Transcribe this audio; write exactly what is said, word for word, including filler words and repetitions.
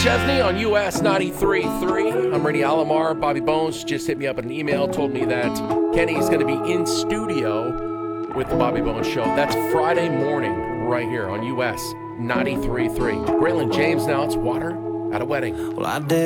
Chesney on U S ninety-three point three. I'm Randy Alomar. Bobby Bones just hit me up in an email, told me that Kenny's going to be in studio with the Bobby Bones Show. That's Friday morning right here on U S ninety-three point three. Braylon James now. It's Water at a Wedding. Well, I did.